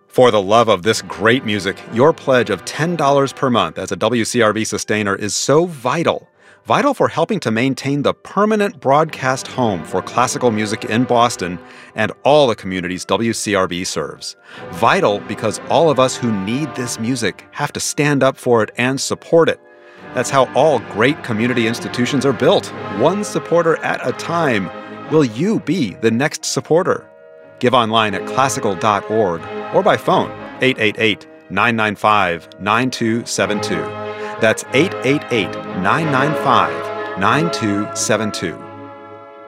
For the love of this great music, your pledge of $10 per month as a WCRV sustainer is so vital. Vital for helping to maintain the permanent broadcast home for classical music in Boston and all the communities WCRV serves. Vital because all of us who need this music have to stand up for it and support it. That's how all great community institutions are built, one supporter at a time. Will you be the next supporter? Give online at classical.org or by phone, 888-995-9272. That's 888-995-9272.